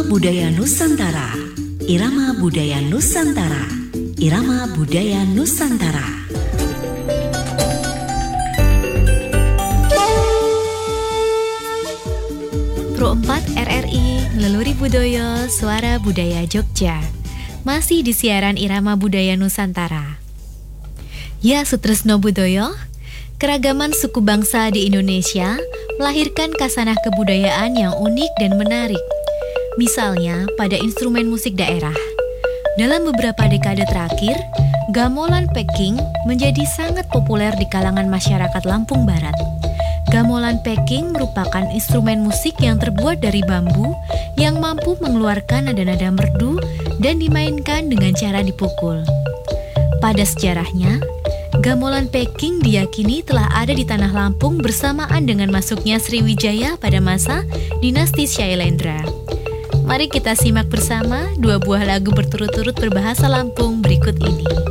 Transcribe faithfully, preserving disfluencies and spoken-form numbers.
Budaya Nusantara. Irama Budaya Nusantara. Irama Budaya Nusantara. Pro empat R R I Ngeleluri Budoyo Suara Budaya Jogja. Masih di siaran Irama Budaya Nusantara. Ya Sutresno Budoyo, keragaman suku bangsa di Indonesia melahirkan kasanah kebudayaan yang unik dan menarik. Misalnya pada instrumen musik daerah. Dalam beberapa dekade terakhir, gamelan Peking menjadi sangat populer di kalangan masyarakat Lampung Barat. Gamelan Peking merupakan instrumen musik yang terbuat dari bambu yang mampu mengeluarkan nada-nada merdu dan dimainkan dengan cara dipukul. Pada sejarahnya, gamelan Peking diyakini telah ada di tanah Lampung bersamaan dengan masuknya Sriwijaya pada masa dinasti Syailendra. Mari kita simak bersama dua buah lagu berturut-turut berbahasa Lampung berikut ini.